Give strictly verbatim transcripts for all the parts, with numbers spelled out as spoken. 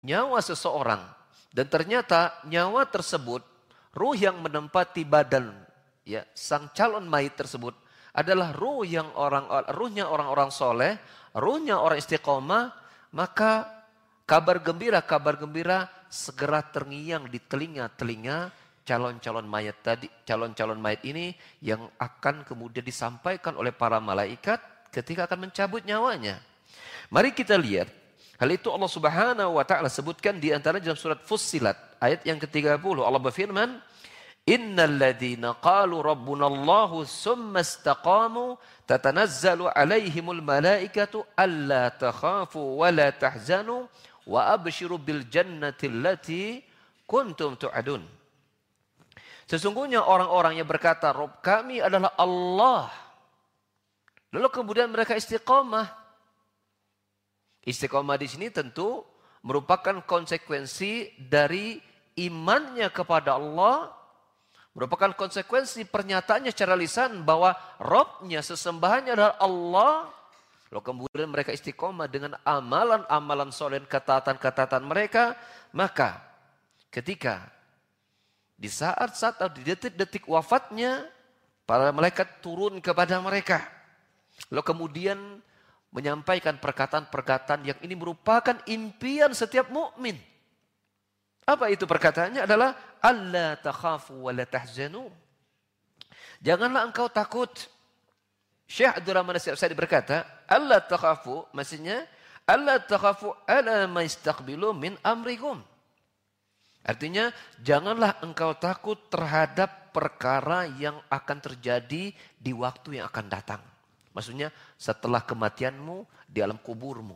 nyawa seseorang dan ternyata nyawa tersebut, ruh yang menempati badan ya sang calon mayit tersebut adalah ruh yang orang ruhnya orang-orang soleh, ruhnya orang istiqomah, maka kabar gembira kabar gembira segera terngiang di telinga-telinga calon-calon mayat tadi, calon-calon mayat ini yang akan kemudian disampaikan oleh para malaikat ketika akan mencabut nyawanya. Mari kita lihat. Hal itu Allah Subhanahu wa taala sebutkan di antara dalam surat Fussilat ayat yang ke tiga puluh. Allah berfirman, "Innal ladzina qalu rabbunallahu tsumma istaqamu tatanazzalu alaihimul malaikatu alla takhafu wa la tahzanu wa abshiru bil jannati allati kuntum tu'adun." Sesungguhnya orang-orang yang berkata, "Rabb kami adalah Allah." Lalu kemudian mereka istiqamah. Istiqomah di sini tentu merupakan konsekuensi dari imannya kepada Allah, merupakan konsekuensi pernyataannya secara lisan bahwa Rabb-nya, sesembahannya adalah Allah. Lalu kemudian mereka istiqomah dengan amalan-amalan soleh, ketaatan-ketaatan mereka, maka ketika di saat-saat atau di detik-detik wafatnya, para malaikat turun kepada mereka. Lalu kemudian menyampaikan perkataan-perkataan yang ini merupakan impian setiap mukmin. Apa itu perkataannya? Adalah alla takhafu wa la tahzanu. Janganlah engkau takut. Syekh Abdurrahman As-Sa'di berkata, alla takhafu maksudnya alla takhafu ala ma yastaqbilu min amrikum. Artinya janganlah engkau takut terhadap perkara yang akan terjadi di waktu yang akan datang. Maksudnya setelah kematianmu di alam kuburmu.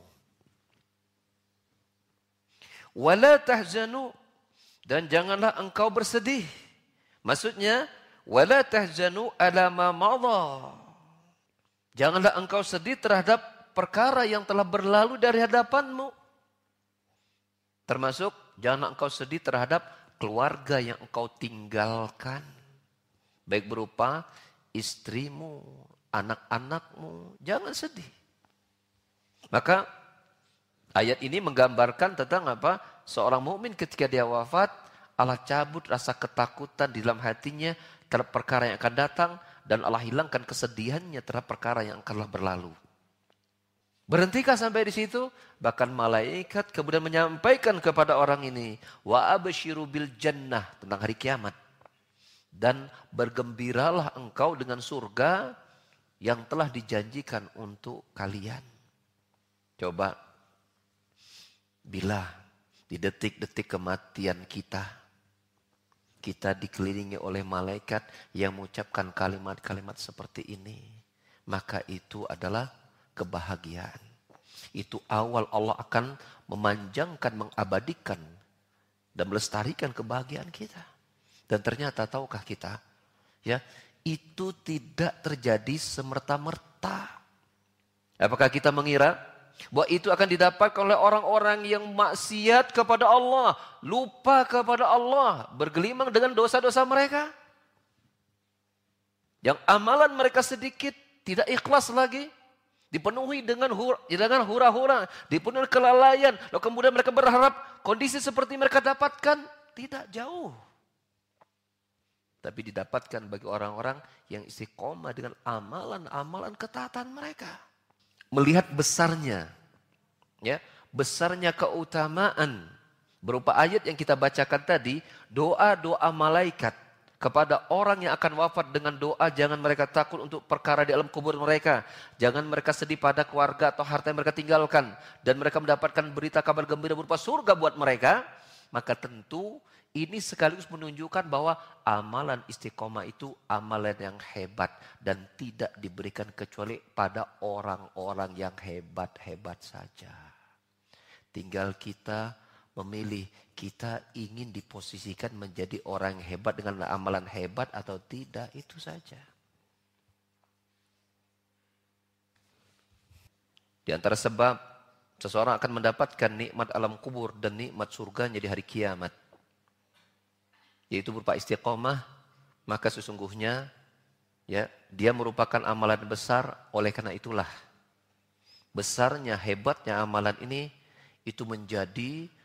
Wala tahzanu, dan janganlah engkau bersedih. Maksudnya wala tahzanu ala ma madha. Janganlah engkau sedih terhadap perkara yang telah berlalu dari hadapanmu. Termasuk janganlah engkau sedih terhadap keluarga yang engkau tinggalkan. Baik berupa istrimu, anak-anakmu, jangan sedih. Maka ayat ini menggambarkan tentang apa? Seorang mukmin ketika dia wafat, Allah cabut rasa ketakutan di dalam hatinya terhadap perkara yang akan datang dan Allah hilangkan kesedihannya terhadap perkara yang akanlah berlalu. Berhentikah sampai di situ? Bahkan malaikat kemudian menyampaikan kepada orang ini, wa absyiru bil jannah, tentang hari kiamat. Dan bergembiralah engkau dengan surga yang telah dijanjikan untuk kalian. Coba, bila di detik-detik kematian kita, kita dikelilingi oleh malaikat yang mengucapkan kalimat-kalimat seperti ini, maka itu adalah kebahagiaan. Itu awal Allah akan memanjangkan, mengabadikan, dan melestarikan kebahagiaan kita. Dan ternyata tahukah kita, ya, itu tidak terjadi semerta-merta. Apakah kita mengira bahwa itu akan didapatkan oleh orang-orang yang maksiat kepada Allah, lupa kepada Allah, bergelimang dengan dosa-dosa mereka? Yang amalan mereka sedikit, tidak ikhlas lagi, dipenuhi dengan hura, dengan hura-hura, dipenuhi kelalaian, lalu kemudian mereka berharap kondisi seperti mereka dapatkan, tidak jauh. Tapi didapatkan bagi orang-orang yang istiqomah dengan amalan-amalan ketaatan mereka. Melihat besarnya, ya, besarnya keutamaan berupa ayat yang kita bacakan tadi, doa-doa malaikat kepada orang yang akan wafat dengan doa, jangan mereka takut untuk perkara di alam kubur mereka, jangan mereka sedih pada keluarga atau harta yang mereka tinggalkan, dan mereka mendapatkan berita kabar gembira berupa surga buat mereka, maka tentu ini sekaligus menunjukkan bahwa amalan istiqomah itu amalan yang hebat dan tidak diberikan kecuali pada orang-orang yang hebat-hebat saja. Tinggal kita memilih, kita ingin diposisikan menjadi orang yang hebat dengan amalan hebat atau tidak, itu saja. Di antara sebab seseorang akan mendapatkan nikmat alam kubur dan nikmat surganya di hari kiamat, yaitu berupa istiqomah, maka sesungguhnya ya dia merupakan amalan besar. Oleh karena itulah besarnya, hebatnya amalan ini itu menjadi